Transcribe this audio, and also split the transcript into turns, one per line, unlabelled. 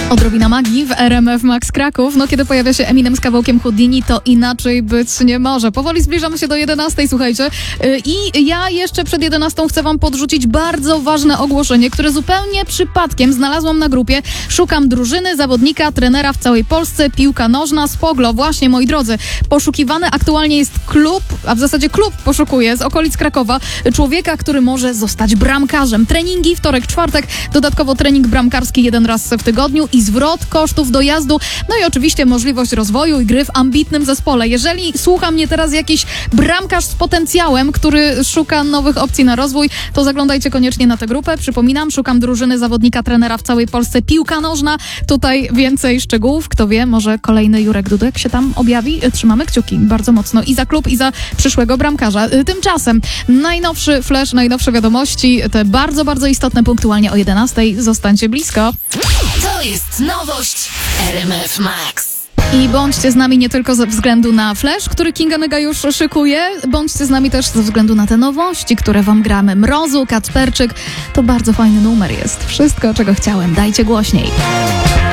Odrobina magii w RMF Max Kraków. No, kiedy pojawia się Eminem z kawałkiem Houdini, to inaczej być nie może. Powoli zbliżamy się do 11, słuchajcie. I ja jeszcze przed 11 chcę wam podrzucić bardzo ważne ogłoszenie, które zupełnie przypadkiem znalazłam na grupie. Szukam drużyny, zawodnika, trenera w całej Polsce, piłka nożna, Spoglo. Właśnie, moi drodzy, poszukiwany aktualnie jest klub, a w zasadzie klub poszukuje z okolic Krakowa człowieka, który może zostać bramkarzem. Treningi wtorek, czwartek, dodatkowo trening bramkarski jeden raz w tygodniu i zwrot kosztów dojazdu, no i oczywiście możliwość rozwoju i gry w ambitnym zespole. Jeżeli słucha mnie teraz jakiś bramkarz z potencjałem, który szuka nowych opcji na rozwój, to zaglądajcie koniecznie na tę grupę. Przypominam, szukam drużyny, zawodnika, trenera w całej Polsce, piłka nożna. Tutaj więcej szczegółów. Kto wie, może kolejny Jurek Dudek się tam objawi. Trzymamy kciuki bardzo mocno i za klub, i za przyszłego bramkarza. Tymczasem najnowszy flash, najnowsze wiadomości, te bardzo, bardzo istotne, punktualnie o 11. Zostańcie blisko.
To jest nowość RMF Max.
I bądźcie z nami nie tylko ze względu na flash, który Kinga Nyga już szykuje, bądźcie z nami też ze względu na te nowości, które wam gramy. Mrozu, Kacperczyk, to bardzo fajny numer jest. Wszystko, czego chciałem, dajcie głośniej.